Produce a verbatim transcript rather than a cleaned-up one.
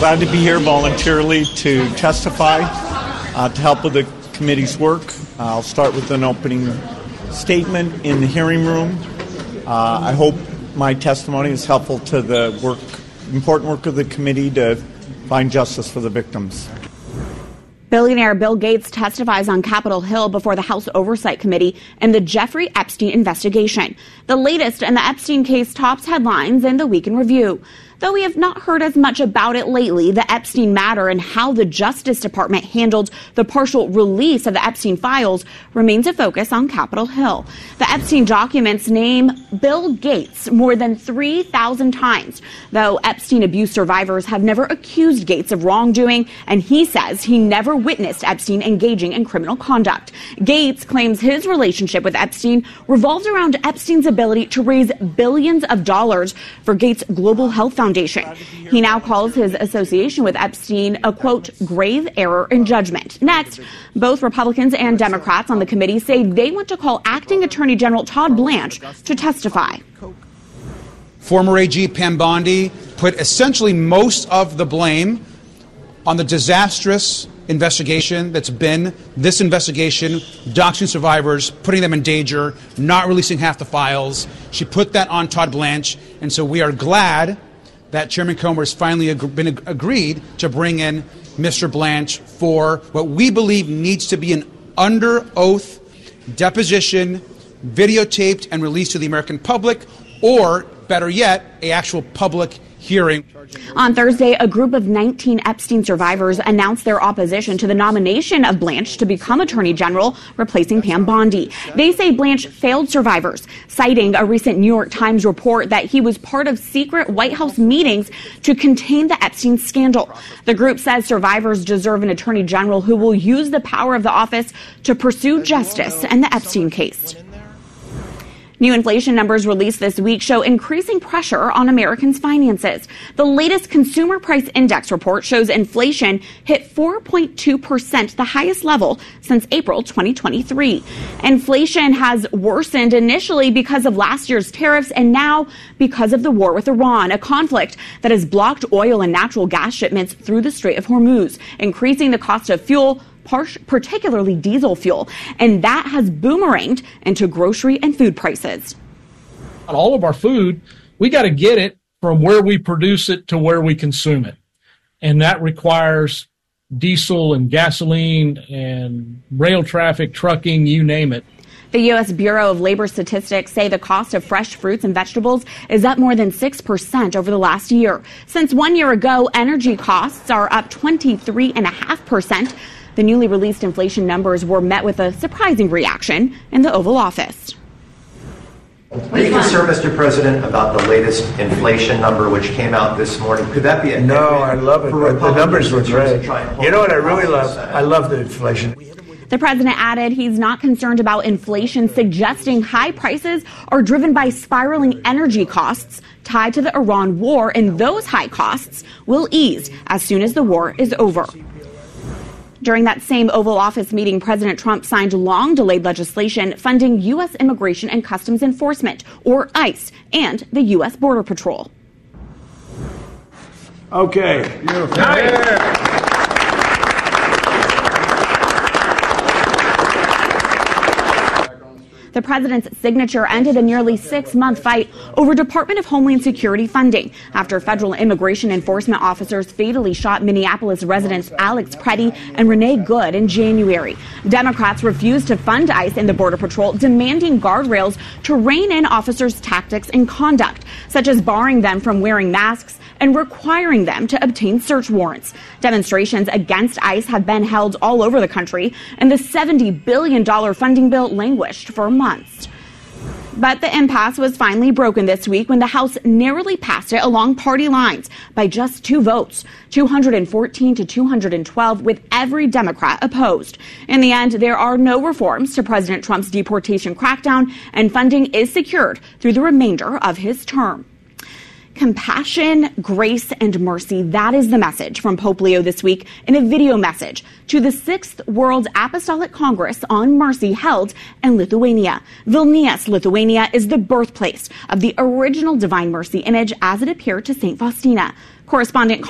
Glad to be here voluntarily to testify, uh, to help with the committee's work. Uh, I'll start with an opening statement in the hearing room. Uh, I hope my testimony is helpful to the work, important work of the committee to find justice for the victims. Billionaire Bill Gates testifies on Capitol Hill before the House Oversight Committee in the Jeffrey Epstein investigation. The latest in the Epstein case tops headlines in the Week in Review. Though we have not heard as much about it lately, the Epstein matter and how the Justice Department handled the partial release of the Epstein files remains a focus on Capitol Hill. The Epstein documents name Bill Gates more than three thousand times, though Epstein abuse survivors have never accused Gates of wrongdoing, and he says he never witnessed Epstein engaging in criminal conduct. Gates claims his relationship with Epstein revolves around Epstein's ability to raise billions of dollars for Gates' Global Health Foundation. He now calls his association with Epstein a, quote, grave error in judgment. Next, both Republicans and Democrats on the committee say they want to call Acting Attorney General Todd Blanche to testify. Former A G Pam Bondi put essentially most of the blame on the disastrous investigation that's been this investigation, doxing survivors, putting them in danger, not releasing half the files. She put that on Todd Blanche, and so we are glad that Chairman Comer has finally ag- been ag- agreed to bring in Mister Blanche for what we believe needs to be an under oath deposition, videotaped and released to the American public, or better yet, a actual public hearing. On Thursday, a group of nineteen Epstein survivors announced their opposition to the nomination of Blanche to become Attorney General, replacing Pam Bondi. They say Blanche failed survivors, citing a recent New York Times report that he was part of secret White House meetings to contain the Epstein scandal. The group says survivors deserve an Attorney General who will use the power of the office to pursue justice in the Epstein case. New inflation numbers released this week show increasing pressure on Americans' finances. The latest Consumer Price Index report shows inflation hit four point two percent, the highest level since April twenty twenty-three. Inflation has worsened initially because of last year's tariffs and now because of the war with Iran, a conflict that has blocked oil and natural gas shipments through the Strait of Hormuz, increasing the cost of fuel, particularly diesel fuel, and that has boomeranged into grocery and food prices. All of our food, we got to get it from where we produce it to where we consume it. And that requires diesel and gasoline and rail traffic, trucking, you name it. The U S Bureau of Labor Statistics say the cost of fresh fruits and vegetables is up more than six percent over the last year. Since one year ago, energy costs are up twenty-three point five percent. The newly released inflation numbers were met with a surprising reaction in the Oval Office. Are you concerned, Mister President, about the latest inflation number which came out this morning? Could that be a No, I love it. The numbers were great. You know what I really love? I love the inflation. The president added he's not concerned about inflation, suggesting high prices are driven by spiraling energy costs tied to the Iran war, and those high costs will ease as soon as the war is over. During that same Oval Office meeting, President Trump signed long-delayed legislation funding U S Immigration and Customs Enforcement, or ICE, and the U S Border Patrol. Okay. Beautiful. The president's signature ended a nearly six-month fight over Department of Homeland Security funding after federal immigration enforcement officers fatally shot Minneapolis residents Alex Preddy and Renee Good in January. Democrats refused to fund ICE and the Border Patrol, demanding guardrails to rein in officers' tactics and conduct, such as barring them from wearing masks and requiring them to obtain search warrants. Demonstrations against ICE have been held all over the country, and the seventy billion dollars funding bill languished for months. But the impasse was finally broken this week when the House narrowly passed it along party lines by just two votes, two hundred fourteen to two hundred twelve, with every Democrat opposed. In the end, there are no reforms to President Trump's deportation crackdown, and funding is secured through the remainder of his term. Compassion, grace, and mercy. That is the message from Pope Leo this week in a video message to the Sixth World Apostolic Congress on Mercy held in Lithuania. Vilnius, Lithuania is the birthplace of the original Divine Mercy image as it appeared to Saint Faustina. Correspondent